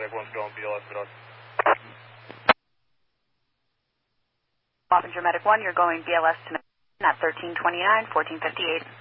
Medic 1's going BLS to us. Wappinger Medic 1, you're going BLS to at 1329, 1458.